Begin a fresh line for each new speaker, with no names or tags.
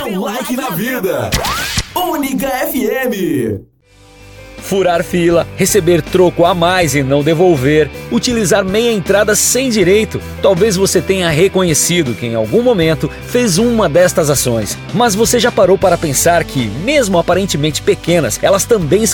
seu like na vida. Única FM.
Furar fila, receber troco a mais e não devolver, utilizar meia entrada sem direito. Talvez você tenha reconhecido que em algum momento fez uma destas ações. Mas você já parou para pensar que, mesmo aparentemente pequenas, elas também são